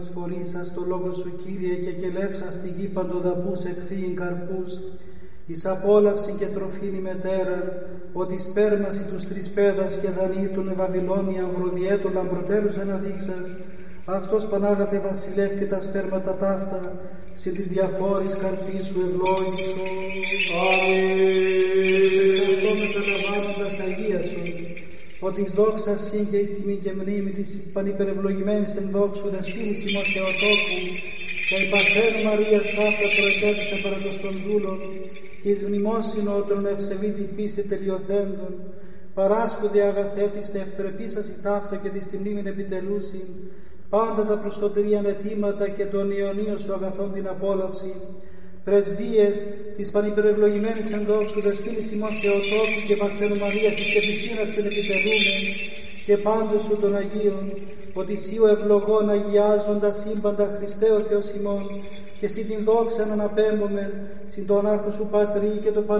Φορήσας το λόγο σου, Κύριε, και κελεύσας στη γη παντοδαπούς εκφύειν καρπούς, εις απόλαυση και τροφήν ημετέραν, ότι σπέρμαση τους τρισπέδας και δανείτουν Βαβυλώνια βροδιέτου λαμπροτέρους αναδείξας, αυτός Πανάγαθε βασιλεύ και τα σπέρματα ταύτα, συν της διαφόρης καρπής σου ευλόγητο. Αμήν. Μεταλαμβάνοντας Αγία σου, ότι εις δόξα συν και εις τιμή και μνήμη της πανυπερευλογημένης εν δόξου δεσπίνης ημών Θεοτόκου και η Παρθένου Μαρίας ταύτα προεκέτησε παρά το σονδούλο και εις μνημόσυνο των ευσεβήτη πίστη τελειοθέντων παράσκουδε αγαθέτης τε ευτρεπίσας η ταύτα και της τη μνήμην επιτελούσιν πάντα τα προσωτηρίαν αιτήματα και των αιωνίων σου αγαθών την απόλαυση, πρεσβείες της πανυπερευλογημένης εν δόξου δεσπίνης ημών Θεοτόκου και Παρθένου Μαρίας εις και της σύναυσιν επιτελούμεν και πάντως σου των Αγίων, ότι σύ ο ευλογών αγιάζοντα σύμπαντα Χριστέ ο Θεός ημών και σύ την δόξαν αναπέμπομεν συν τον άρχο σου Πατρί και το